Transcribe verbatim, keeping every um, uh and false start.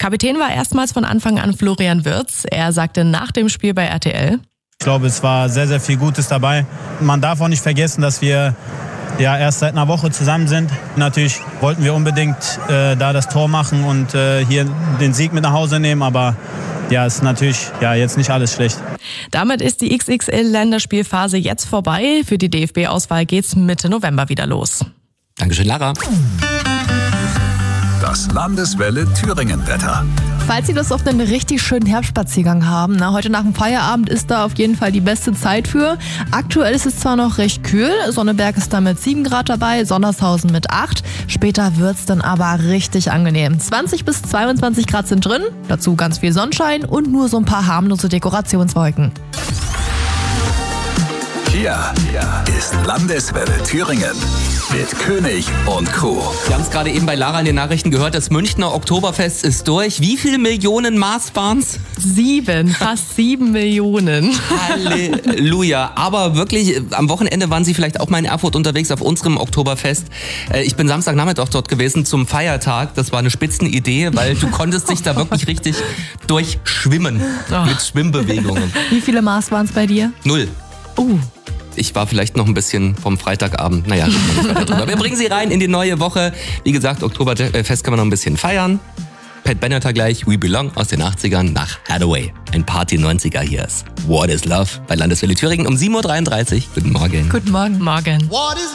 Kapitän war erstmals von Anfang an Florian Wirtz. Er sagte nach dem Spiel bei R T L: Ich glaube, es war sehr, sehr viel Gutes dabei. Man darf auch nicht vergessen, dass wir ja erst seit einer Woche zusammen sind. Natürlich wollten wir unbedingt äh, da das Tor machen und äh, hier den Sieg mit nach Hause nehmen, aber ja, ist natürlich ja, jetzt nicht alles schlecht. Damit ist die X X L-Länderspielphase jetzt vorbei. Für die D F B-Auswahl geht's Mitte November wieder los. Dankeschön, Lara. Das Landeswelle Thüringen-Wetter. Falls Sie Lust auf einen richtig schönen Herbstspaziergang haben, na, heute nach dem Feierabend ist da auf jeden Fall die beste Zeit für. Aktuell ist es zwar noch recht kühl, Sonneberg ist da mit sieben Grad dabei, Sonnershausen mit acht. Später wird's dann aber richtig angenehm. zwanzig bis zweiundzwanzig Grad sind drin, dazu ganz viel Sonnenschein und nur so ein paar harmlose Dekorationswolken. Hier ist Landeswelle Thüringen mit König und Crew. Wir haben es gerade eben bei Lara in den Nachrichten gehört, das Münchner Oktoberfest ist durch. Wie viele Millionen Maß waren's? Sieben, fast sieben Millionen. Halleluja. Aber wirklich, am Wochenende waren Sie vielleicht auch mal in Erfurt unterwegs auf unserem Oktoberfest. Ich bin Samstagnachmittag dort gewesen zum Feiertag. Das war eine Spitzenidee, weil du konntest dich da wirklich richtig durchschwimmen Oh. mit Schwimmbewegungen. Wie viele Maß waren's bei dir? Null. Uh. Ich war vielleicht noch ein bisschen vom Freitagabend. Naja, reden wir nicht weiter drüber. Wir bringen Sie rein in die neue Woche. Wie gesagt, Oktoberfest kann man noch ein bisschen feiern. Pat Benatar gleich, We Belong aus den achtzigern nach Hathaway. Ein Party-neunziger hier ist What is Love bei Landeswelle Thüringen um sieben Uhr dreiunddreißig. Guten Morgen. Guten Morgen. Morgen. What is